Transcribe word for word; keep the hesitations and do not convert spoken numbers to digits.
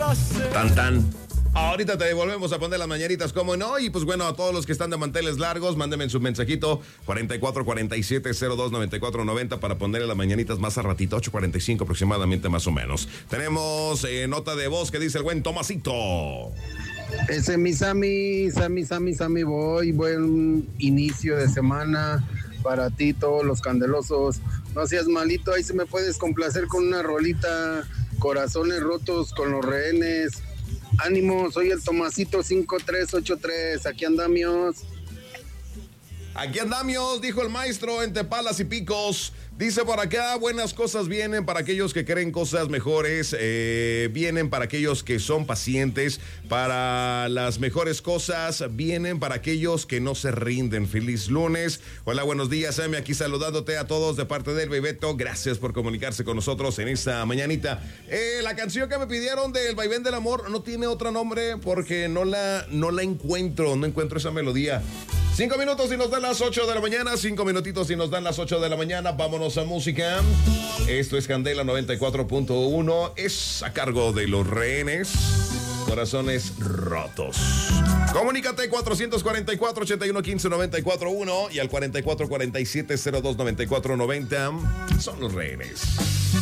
Tan tan. Ahorita te volvemos a poner las mañanitas, ¿cómo no? Y pues bueno, a todos los que están de manteles largos, mándenme su mensajito cuarenta y cuatro cuarenta y siete cero dos noventa y cuatro noventa para ponerle las mañanitas más a ratito, ocho cuarenta y cinco aproximadamente más o menos. Tenemos eh, nota de voz que dice el buen Tomasito. Ese mi Sammy, Sammy, Sammy, Sammy Boy, buen inicio de semana para ti, todos los candelosos. No seas malito, ahí se me puedes complacer con una rolita, Corazones Rotos con los Rehenes. Ánimo, soy el Tomasito cinco tres ocho tres, aquí andamos. Aquí andamos, dijo el maestro, entre palas y picos. Dice por acá, buenas cosas vienen para aquellos que creen cosas mejores, eh, vienen para aquellos que son pacientes, para las mejores cosas, vienen para aquellos que no se rinden. Feliz lunes. Hola, buenos días, Emi, aquí saludándote a todos de parte del Bebeto. Gracias por comunicarse con nosotros en esta mañanita. Eh, la canción que me pidieron del Vaivén del Amor no tiene otro nombre porque no la, no la encuentro, no encuentro esa melodía. Cinco minutos y nos dan las ocho de la mañana, cinco minutitos y nos dan las ocho de la mañana, vámonos a música. Esto es Candela noventa y cuatro punto uno, es a cargo de los Rehenes, Corazones Rotos. Comunícate cuatrocientos cuarenta y cuatro, ochenta y uno, quince, noventa y cuatro, uno y al cuarenta y cuatro cuarenta y siete, cero dos noventa y cuatro noventa, son los Rehenes.